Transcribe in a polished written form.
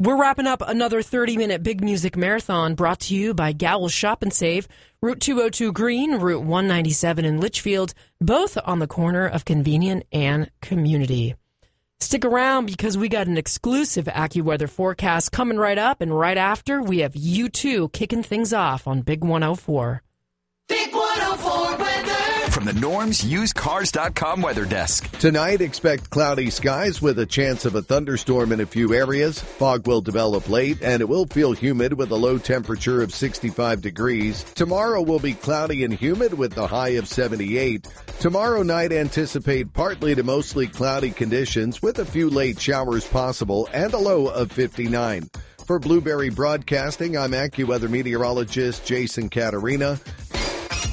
We're wrapping up another 30-minute Big Music Marathon brought to you by Gowl Shop and Save, Route 202 Green, Route 197 in Litchfield, both on the corner of Convenient and Community. Stick around because we got an exclusive AccuWeather forecast coming right up, and right after, we have U2 kicking things off on Big 104. Big 104 weather. From the Norm's UsedCars.com weather desk. Tonight, expect cloudy skies with a chance of a thunderstorm in a few areas. Fog will develop late, and it will feel humid with a low temperature of 65 degrees. Tomorrow will be cloudy and humid with the high of 78. Tomorrow night, anticipate partly to mostly cloudy conditions with a few late showers possible and a low of 59. For Blueberry Broadcasting, I'm AccuWeather meteorologist Jason Caterina.